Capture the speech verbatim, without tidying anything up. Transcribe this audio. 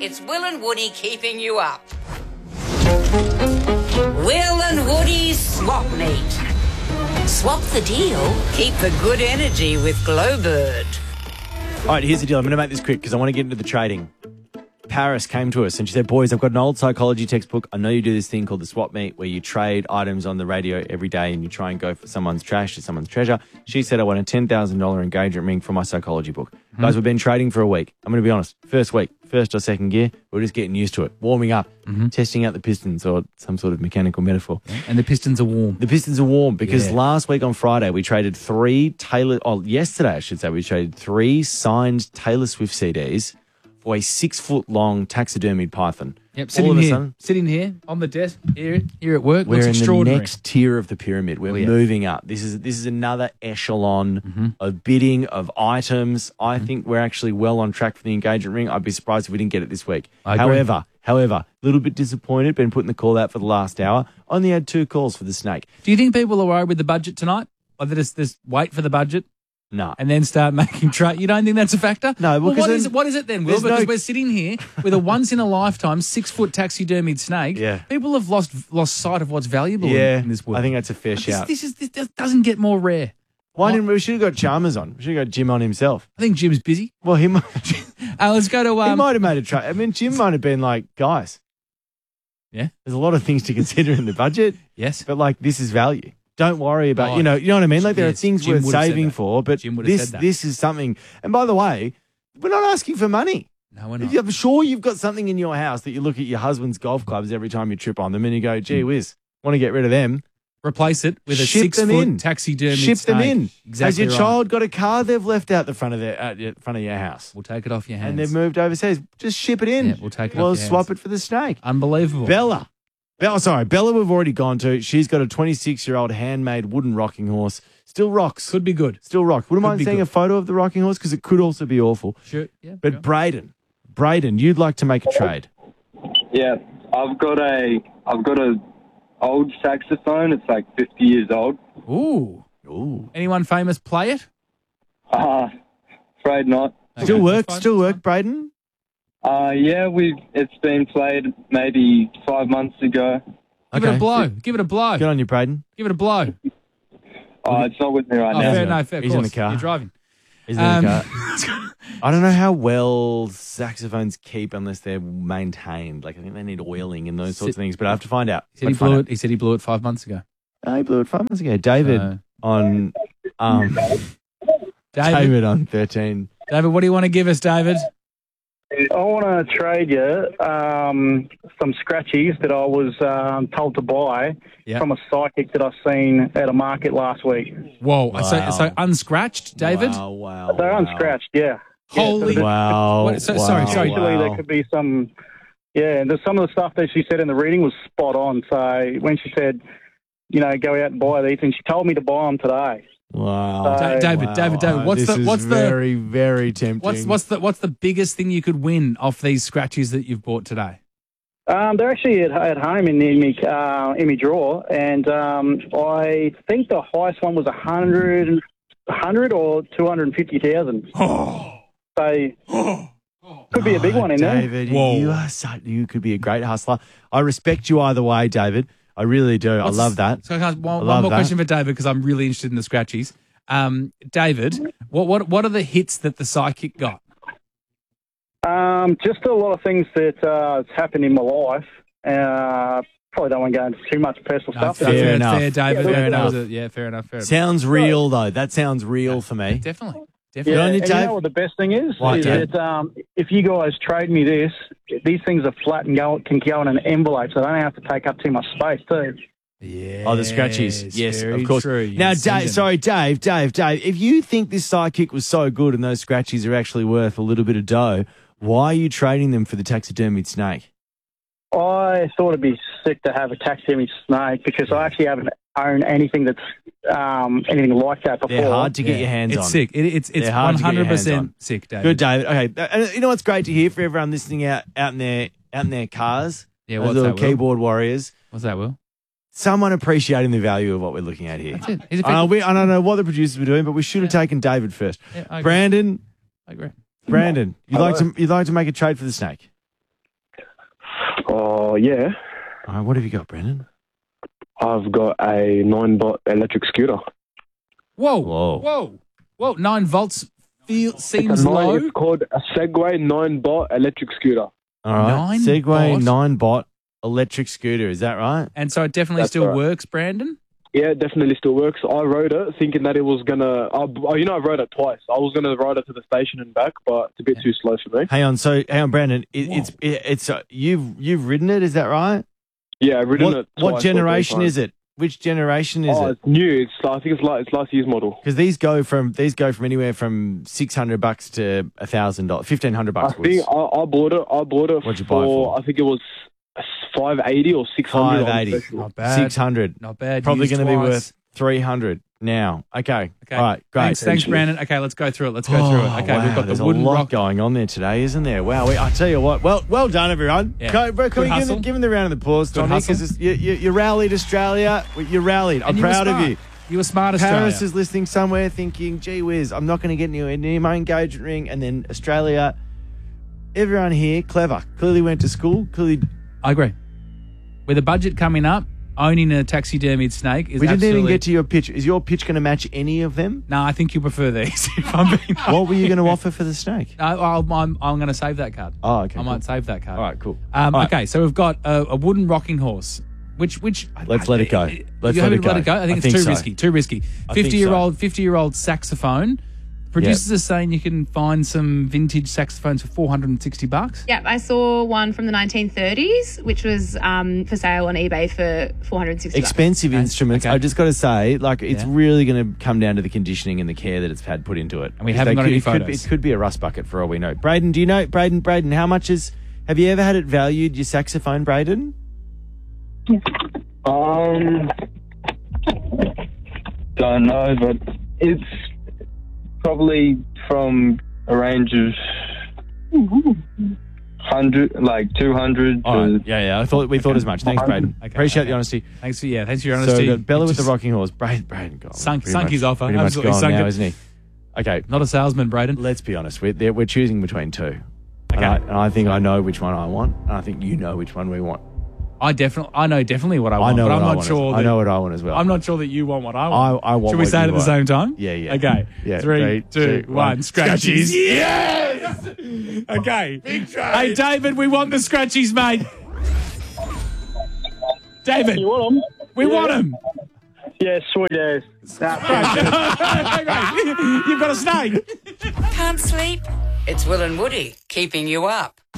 It's Will and Woody keeping you up. Will and Woody's Swap Meet. Swap the deal, keep the good energy with Glowbird. All right, here's the deal. I'm going to make this quick because I want to get into the trading. Paris came to us and she said, boys, I've got an old psychology textbook. I know you do this thing called the swap meet where you trade items on the radio every day and you try and go for someone's trash to someone's treasure. She said, I want a ten thousand dollars engagement ring for my psychology book. Mm-hmm. Guys, we've been trading for a week. I'm going to be honest. First week, first or second gear, we're just getting used to it. Warming up, mm-hmm. testing out the pistons or some sort of mechanical metaphor. Yeah. And the pistons are warm. The pistons are warm because yeah. last week on Friday, we traded three Taylor, oh, yesterday I should say, we traded three signed Taylor Swift C Ds for a six-foot-long taxidermied python. Yep, sitting here, sudden, sitting here on the desk, here, here at work. We're Looks in extraordinary. the next tier of the pyramid. We're oh, yeah. moving up. This is this is another echelon mm-hmm. of bidding, of items. I mm-hmm. think we're actually well on track for the engagement ring. I'd be surprised if we didn't get it this week. I however, agree. however, a little bit disappointed. Been putting the call out for the last hour. Only had two calls for the snake. Do you think people are worried with the budget tonight? Or they just, just wait for the budget? No. And then start making trade. You don't think that's a factor? No. Well, what, then, is it, what is it then, Will? Because no... we're sitting here with a once-in-a-lifetime six-foot taxidermied snake. Yeah. People have lost lost sight of what's valuable yeah, in, in this world. I think that's a fair this, shout. This, is, this doesn't get more rare. Why what? didn't we? We should have got Chalmers on. We should have got Jim on himself. I think Jim's busy. Well, he might. uh, let's go to... Um, he might have made a trade. I mean, Jim might have been like, guys. Yeah? There's a lot of things to consider in the budget. Yes. But, like, this is value. Don't worry about, oh, you know, you know what I mean? Like there yes, are things Jim worth saving for, but this this is something. And by the way, we're not asking for money. No, we're not. I'm sure you've got something in your house that you look at your husband's golf clubs every time you trip on them and you go, gee whiz, want to get rid of them. Replace it with a Ship six-foot taxidermy Ship snake. them in. Exactly Has your right. child got a car they've left out the front of their at the front of your house? We'll take it off your hands. And they've moved overseas. Just ship it in. Yeah, we'll take it we'll off your swap hands. it for the snake. Unbelievable. Bella. Bella, sorry, Bella we've already gone to. She's got a twenty-six-year-old handmade wooden rocking horse. Still rocks. Could be good. Still rocks. Wouldn't Could mind be seeing good. a photo of the rocking horse because it could also be awful. Sure, yeah. But sure. Braden, Braden, you'd like to make a trade. Yeah, I've got a, I've got a old saxophone. It's like fifty years old. Ooh. Ooh. Anyone famous play it? Uh, afraid not. Okay. Still work, still work, Braden? Uh, yeah, we've, it's been played maybe five months ago. Give okay. it a blow. Give it a blow. Good on you, Braden. Give it a blow. Oh, it's not with me right oh, now. Fair, no, fair. He's course. in the car. You're driving. He's in um, the car. I don't know how well saxophones keep unless they're maintained. Like, I think they need oiling and those sorts of things, but I have to find out. He said he, blew it, he said he blew it five months ago. Oh, he blew it five months ago. David uh, on um, David. David on thirteen. David, what do you want to give us, David? I want to trade you um, some scratchies that I was um, told to buy yep. from a psychic that I've seen at a market last week. Whoa. Wow. So, so unscratched, David? Wow, wow. They're wow. unscratched, yeah. Holy. Yeah, so wow. What, so, wow. Sorry, sorry. Usually wow. there could be some, yeah, and there's some of the stuff that she said in the reading was spot on. So when she said, you know, go out and buy these, and she told me to buy them today. Wow. So, David, wow. David, David, what's this the what's is the very, very tempting. What's what's the what's the biggest thing you could win off these scratchies that you've bought today? Um, they're actually at, at home in the, in my, uh, in my drawer, and um, I think the highest one was one hundred, one hundred or two hundred fifty thousand. Oh. So could be a big oh, one in David, there. Whoa. you are so, you could be a great hustler. I respect you either way, David. I really do. What's, I love that. So one, I one love more that. question for David because I'm really interested in the scratchies. Um, David, what what what are the hits that the psychic got? Um, just a lot of things that uh, has happened in my life. Uh, probably don't want to go into too much personal No, stuff. fair, Fair fair, enough. fair, David. Yeah, fair fair enough. enough. Yeah, fair enough. Fair enough. Sounds real, though. That sounds real for me. Definitely, Yeah, definitely. on you, and you Dave. know what the best thing is? What, is Dave? that um, if you guys trade me this, these things are flat and go, can go in an envelope, so they don't have to take up too much space too. Yeah. Oh, the scratchies. Yes, very of course. True. You Now, can send Dave, them. sorry, Dave, Dave, Dave, if you think this sidekick was so good and those scratchies are actually worth a little bit of dough, why are you trading them for the taxidermied snake? I thought it'd be sick to have a taxidermy snake because I actually haven't owned anything that's um, anything like that before. They're hard to get Yeah. your hands it's on. sick. It, it's it's They're hard one to get your hundred hands on. percent sick, David. Good, David. Okay, and you know what's great to hear for everyone listening out out in their out in their cars? Yeah, those what's little that, Will? keyboard warriors. What's that, Will? Someone appreciating the value of what we're looking at here. That's it. He's a I, know, big- we, I don't know what the producers were doing, but we should have Yeah. taken David first. Yeah, I agree. Brandon, I agree. Brandon, you'd Hello. like to you'd like to make a trade for the snake? Oh, yeah. All right, what have you got, Brendan? I've got a nine-bot electric scooter. Whoa, Whoa. whoa, whoa! Nine volts feel It's, seems a nine, low. it's called a Segway nine-bot electric scooter. All right. Nine Segway bot? nine bot electric scooter. Is that right? And so it definitely That's still right. works, Brandon. Yeah, it definitely still works. I rode it thinking that it was going to... Oh, you know, I rode it twice. I was going to ride it to the station and back, but it's a bit too slow for me. Hang on. So, hang on, Brandon. It, Whoa. it's it, it's uh, you've you've ridden it. Is that right? Yeah, I've ridden What, it twice. or what three generation times. is it? Which generation is Oh, it? it's new. It's, I think it's, like, it's last year's model. Because these go from these go from anywhere from six hundred bucks to a thousand dollars, fifteen hundred I bucks. think I, I bought it. I bought it What'd you for, buy it for? I think it was five eighty or six hundred. Five eighty, Not bad. six hundred. Not bad. Probably Used going to be twice. worth three hundred now. Okay. Okay. All right. Great. Thanks, thanks, Brandon. Okay, let's go through it. Let's go through it. Okay, Oh, wow, we've got there's the wooden a lot rock. going on there today, isn't there? Wow. We, I tell you what. Well, well done, everyone. Yeah. Can, bro, can Good we give, hustle. them- give them the round of applause, Good Tommy? hustle. Because you, you, you rallied Australia. You rallied. I'm And you were proud of smart. you. You were smart, Australia. Paris is listening somewhere, thinking, "Gee whiz, I'm not going to get near, near my engagement ring." And then Australia. Everyone here, clever. Clearly went to school. Clearly, I agree. With a budget coming up, owning a taxidermied snake is we didn't absolutely... even get to your pitch. Is your pitch going to match any of them? No, I think you prefer these. If I'm being What were you going to offer for the snake? No, I'll, I'm, I'm going to save that card. Oh, okay. I cool. might save that card. All right, cool. Um, All right. Okay, so we've got a, a wooden rocking horse, which which Let's let it go. Let's you let haven't it go. let it go. I think I it's think too so. risky. Too risky. I think Fifty year old, fifty year old saxophone. Producers are saying you can find some vintage saxophones for four hundred and sixty bucks. Yep, I saw one from the nineteen thirties, which was um, for sale on eBay for four hundred sixty bucks. Expensive instruments. Okay. I just got to say, like, it's Yeah. really going to come down to the conditioning and the care that it's had put into it. And we Because haven't they got could, any it could, photos. it could be a rust bucket for all we know. Braden, do you know, Braden, Braden, how much is, have you ever had it valued, your saxophone, Braden? Um, don't know, but it's probably from a range of hundred, like two hundred. All to, right. Yeah, yeah. I thought we thought as much. Thanks, Braden. Okay, Appreciate okay. the honesty. Thanks for yeah, thanks for your So honesty. we've got Bella It with the just rocking horse. Braden, Braden, God, Sunk- pretty sunk much- his offer. Pretty much Absolutely gone sunk now, it. isn't he? Okay. Not a salesman, Braden. Let's be honest. We're, there- we're choosing between two. And Okay. I, and I think I know which one I want, and I think you know which one we want. I definitely, I know definitely what I I want, know but what I'm I not want. sure. as, That, I know what I want as well. I'm not sure that you want what I want. I, I want. Should we what say it you at the want. same time? Yeah, yeah. Okay. Yeah. Three, two, one. Scratchies. Yes. Okay. Hey, David, we want the scratchies, mate. David, You want them? we want them. Yeah, sweet as. You've got a snake. Can't sleep? It's Will and Woody keeping you up.